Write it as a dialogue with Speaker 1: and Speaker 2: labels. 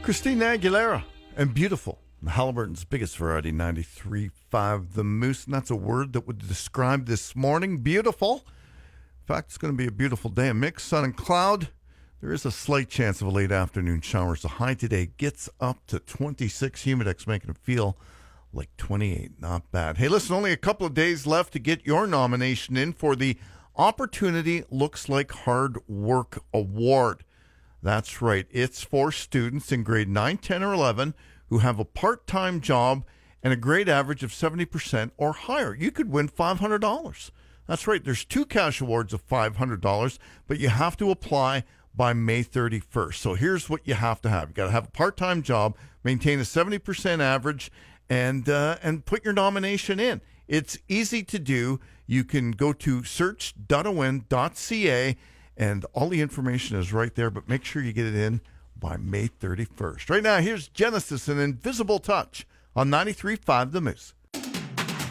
Speaker 1: Christina Aguilera and Beautiful. Halliburton's biggest variety, 93.5 The Moose. And that's a word that would describe this morning. Beautiful. In fact, it's going to be a beautiful day. A mix, sun and cloud. There is a slight chance of a late afternoon shower. The high today gets up to 26. Humidex making it feel like 28. Not bad. Hey, listen, only a couple of days left to get your nomination in for the Opportunity Looks Like Hard Work Award. That's right. It's for students in grade 9, 10, or 11 who have a part-time job and a grade average of 70% or higher. You could win $500. That's right. There's two cash awards of $500, but you have to apply by May 31st. So here's what you have to have. You got to have a part-time job, maintain a 70% average, and put your nomination in. It's easy to do. You can go to search.owin.ca, and all the information is right there, but make sure you get it in by May 31st. Right now, here's Genesis and Invisible Touch on 93.5 The Moose.